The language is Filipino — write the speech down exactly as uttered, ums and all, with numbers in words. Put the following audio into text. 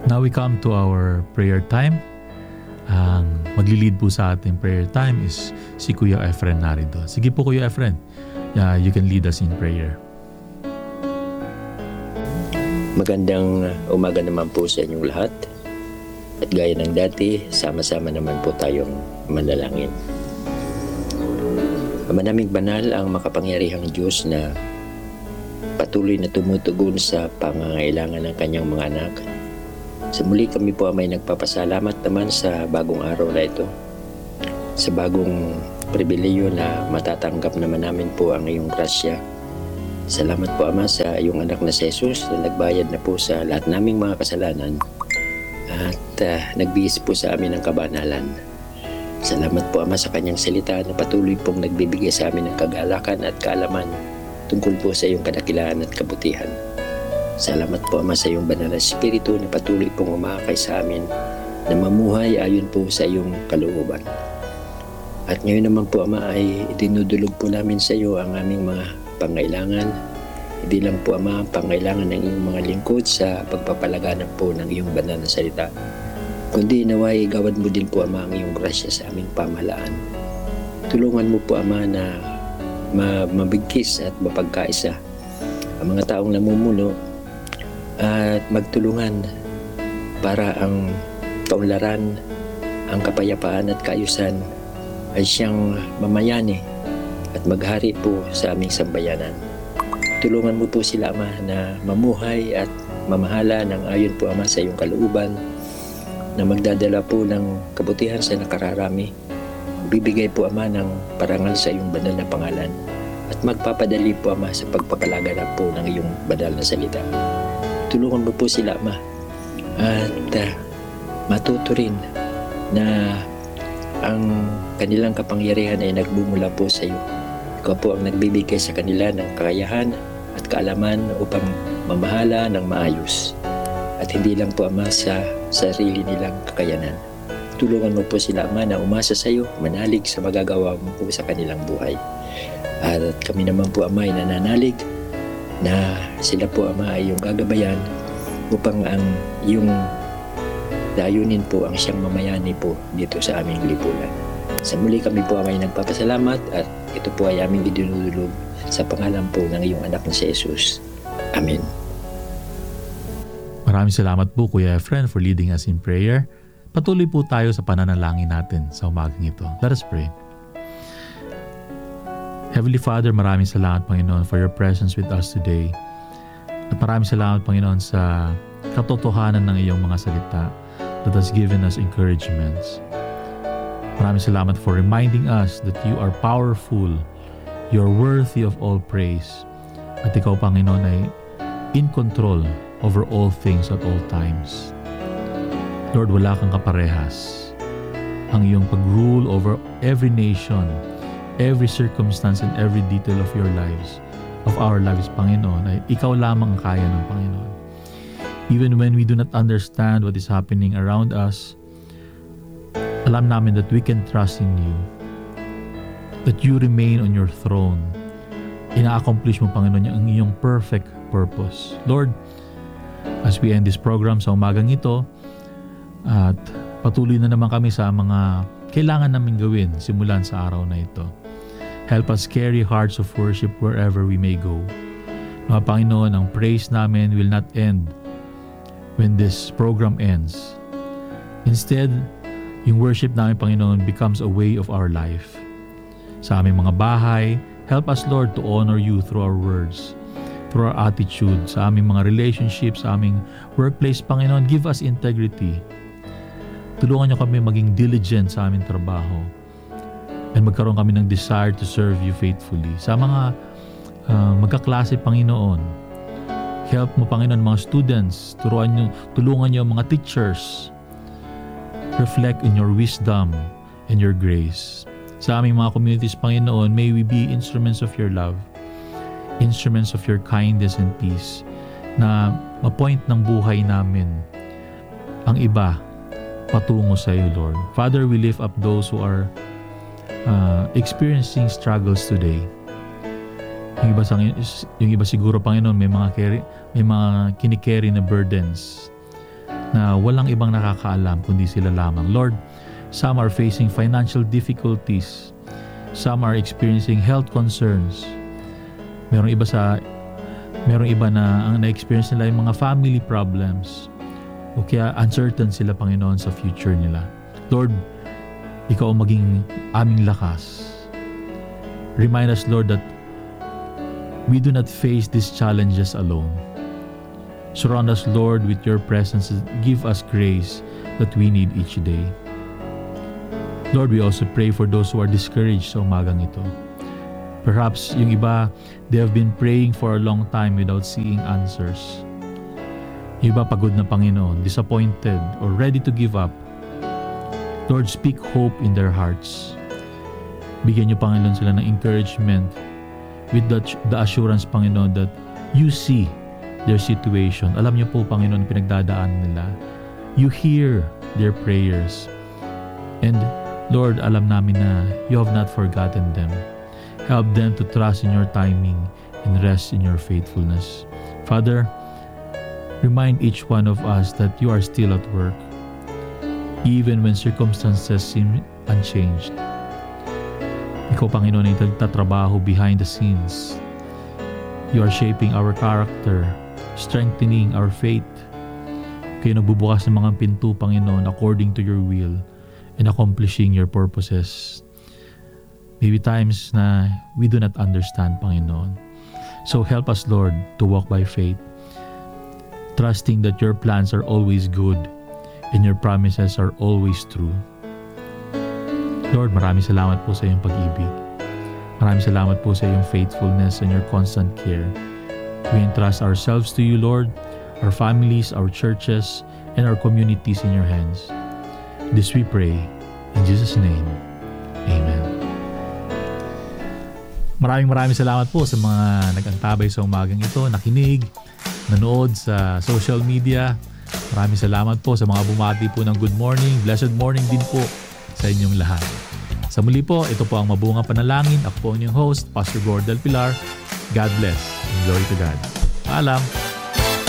Now we come to our prayer time. Ang magli-lead po sa ating prayer time is si Kuya Efren narito. Sige po Kuya Efren, uh, you can lead us in prayer. Magandang umaga naman po sa inyong lahat. At gaya ng dati, sama-sama naman po tayong manalangin. Ama naming banal, ang makapangyarihang Diyos na patuloy na tumutugon sa pangangailangan ng kanyang mga anak. Sa muli kami po ay nagpapasalamat naman sa bagong araw na ito. Sa bagong pribileyo na matatanggap naman namin po ang iyong grasya. Salamat po Ama sa iyong anak na si Jesus na nagbayad na po sa lahat naming mga kasalanan at uh, nagbihis po sa amin ng kabanalan. Salamat po Ama sa kanyang salita na patuloy pong nagbibigay sa amin ng kagalakan at kaalaman tungkol po sa iyong kadakilaan at kabutihan. Salamat po Ama sa iyong banal na Espiritu na patuloy pong umakay sa amin na mamuhay ayon po sa iyong kalooban. At ngayon naman po Ama ay dinudulog po namin sa iyo ang aming mga pangailangan. Hindi lang po Ama ang pangailangan ng iyong mga lingkod sa pagpapalaganap po ng iyong banal na salita, kundi naway gawad mo din po Ama ang iyong grasya sa aming pamahalaan. Tulungan mo po Ama na mabigkis at mapagkaisa ang mga taong namumuno at magtulungan para ang kaunlaran, ang kapayapaan at kaayusan ay siyang mamayani at maghari po sa aming sambayanan. Tulungan mo po sila Ama na mamuhay at mamahala ng ayon po Ama sa iyong kalooban na magdadala po ng kabutihan sa nakararami. Bibigay po Ama ng parangal sa iyong banal na pangalan at magpapadali po Ama sa pagpapalaganap po ng iyong banal na salita. Tulungan mo po sila Ama at uh, matuto rin na ang kanilang kapangyarihan ay nagbumula po sa iyo. Ikaw po ang nagbibigay sa kanila ng kakayahan at kaalaman upang mamahala ng maayos at hindi lang po Ama sa sarili nilang kakayanan. Tulungan mo po sila Ama na umasa sa iyo, manalig sa magagawa mo po sa kanilang buhay. At kami naman po Ama ay nananalig na sila po Ama ay iyong gagabayan upang ang iyong layunin po ang siyang mamayani po dito sa aming lipunan. Sa muli kami po Ama ay nagpapasalamat at ito po ay aming idinudulog sa pangalan po ng iyong anak na si Jesus. Amen. Maraming salamat po Kuya Efren for leading us in prayer. Patuloy po tayo sa pananalangin natin sa umagang ito. Let us pray. Heavenly Father, maraming salamat Panginoon for your presence with us today. At maraming salamat Panginoon sa katotohanan ng iyong mga salita that has given us encouragements. Maraming salamat for reminding us that you are powerful, you are worthy of all praise. At ikaw Panginoon ay in control over all things at all times. Lord, wala kang kaparehas. Ang iyong pag-rule over every nation, every circumstance and every detail of your lives, of our lives, Panginoon, ay ikaw lamang ang kaya ng Panginoon. Even when we do not understand what is happening around us, alam namin that we can trust in you, that you remain on your throne. Ina-accomplish mo, Panginoon, ang iyong perfect purpose. Lord, as we end this program sa umagang ito, at patuloy na naman kami sa mga kailangan namin gawin simulan sa araw na ito. Help us carry hearts of worship wherever we may go. Mga Panginoon, ang praise namin will not end when this program ends. Instead, yung worship namin, Panginoon, becomes a way of our life. Sa aming mga bahay, help us, Lord, to honor you through our words, through our attitude, sa aming mga relationships, sa aming workplace, Panginoon, give us integrity. Tulungan niyo kami maging diligent sa aming trabaho and magkaroon kami ng desire to serve you faithfully. Sa mga uh, magkaklase, Panginoon, help mo, Panginoon, mga students, turuan niyo, tulungan niyo mga teachers, reflect in your wisdom and your grace. Sa aming mga communities, Panginoon, may we be instruments of your love, instruments of your kindness and peace, na ma-point ng buhay namin ang iba patungo sa iyo, Lord. Father, we lift up those who are uh, experiencing struggles today. Yung iba, sa, yung iba siguro, Panginoon, may mga, carry, may mga kinikerry na burdens. na walang ibang nakakaalam kundi sila lamang. Lord, some are facing financial difficulties. Some are experiencing health concerns. Merong iba sa merong iba na ang na-experience nila yung mga family problems. O kaya uncertain sila, Panginoon, sa future nila. Lord, Ikaw ang maging aming lakas. Remind us, Lord, that we do not face these challenges alone. Surround us, Lord, with your presence. Give us grace that we need each day. Lord, we also pray for those who are discouraged sa umagang ito. Perhaps yung iba, they have been praying for a long time without seeing answers. Yung iba pagod na, Panginoon, disappointed or ready to give up. Lord, speak hope in their hearts. Bigyan niyo, Panginoon, sila ng encouragement with the, the assurance, Panginoon, that you see their situation. Alam niyo po, Panginoon, pinagdadaan nila. You hear their prayers. And Lord, alam namin na you have not forgotten them. Help them to trust in your timing and rest in your faithfulness. Father, remind each one of us that you are still at work, even when circumstances seem unchanged. Ikaw, Panginoon, ay nagtatrabaho behind the scenes. You are shaping our character, strengthening our faith. Kayo nagbubukas ng mga pinto, Panginoon, according to your will, and accomplishing your purposes. Maybe times na we do not understand, Panginoon. So help us, Lord, to walk by faith, trusting that your plans are always good and your promises are always true. Lord, maraming salamat po sa iyong pag-ibig. Maraming salamat po sa iyong faithfulness and your constant care. We entrust ourselves to you, Lord, our families, our churches, and our communities in your hands. This we pray in Jesus' name. Amen. Maraming maraming salamat po sa mga nag-antabay sa umagang ito, nakinig, nanood sa social media. Maraming salamat po sa mga bumati po ng good morning. Blessed morning din po sa inyong lahat. Sa muli po, ito po ang Mabunga Panalangin. Ako po ang inyong host, Pastor Gord Del Pilar. God bless and glory to God. Paalam.